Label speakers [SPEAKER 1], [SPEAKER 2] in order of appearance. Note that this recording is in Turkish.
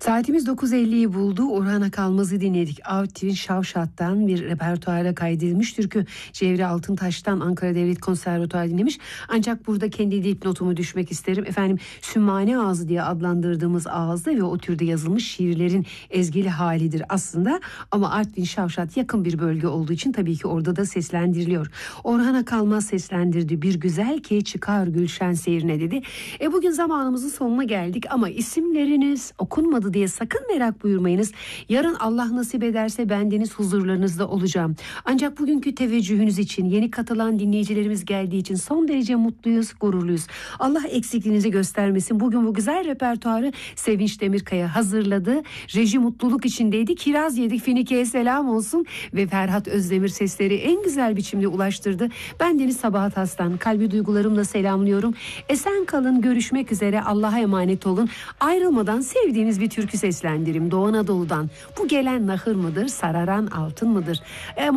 [SPEAKER 1] Saatimiz 9.50'yi buldu. Orhan Akalmaz'ı dinledik. Artvin Şavşat'tan bir repertuara kaydedilmiş türkü. Cevri Altıntaş'tan Ankara Devlet Konservatuarı dinlemiş. Ancak burada kendi dipnotumu düşmek isterim. Efendim, Sümmane Ağzı diye adlandırdığımız ağızda ve o türde yazılmış şiirlerin ezgili halidir aslında. Ama Artvin Şavşat yakın bir bölge olduğu için tabii ki orada da seslendiriliyor. Orhan Akalmaz seslendirdi. Bir güzel ki çıkar Gülşen seyrine dedi. Bugün zamanımızın sonuna geldik ama isimleriniz okunmadı diye sakın merak buyurmayınız. Yarın Allah nasip ederse bendeniz huzurlarınızda olacağım. Ancak bugünkü teveccühünüz için, yeni katılan dinleyicilerimiz geldiği için son derece mutluyuz, gururluyuz. Allah eksikliğinizi göstermesin. Bugün bu güzel repertuarı Sevinç Demirkaya hazırladı. Reji mutluluk içindeydi. Kiraz yedik, Finike'ye selam olsun ve Ferhat Özdemir sesleri en güzel biçimde ulaştırdı. Bendeniz Sabahat Aslan, kalbi duygularımla selamlıyorum. Esen kalın, görüşmek üzere, Allah'a emanet olun. Ayrılmadan sevdiğiniz bir türkü seslendirim Doğu Anadolu'dan. Bu gelen nahır mıdır, sararan altın mıdır?